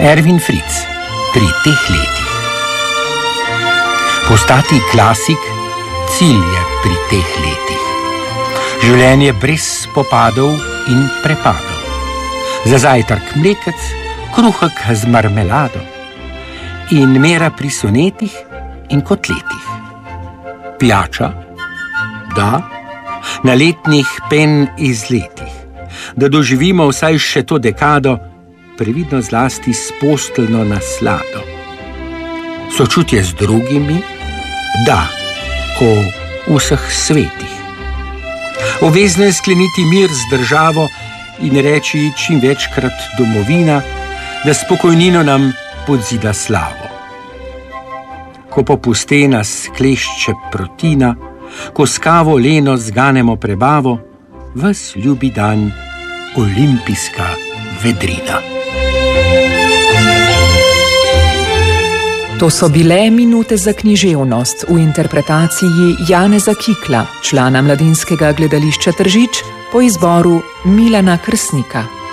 Erwin Fritz, pri teh letih. Postati klasik, cilj je pri teh letih. Življenje brez spopadov in prepadov. Za zajtrk mlekec, kruhek z marmelado in mera pri sonetih in kotletih. Pijača, da, na letnih pen izletih, da doživimo vsaj še to dekado, previdno zlasti s posteljno naslado. Sočutje z drugimi, da, o vseh svetih. Obvezno je skleniti mir z državo in reči čim večkrat domovina, da s pokojnino nam podzida slavo. Ko popuste nas klešče protina, ko s kavo leno zganemo prebavo, ves ljubi dan olimpijska vedrina. To so bile minute za književnost v interpretaciji Janeza Kikla, člana Mladinskega gledališča Tržič, po izboru Milana Krsnika.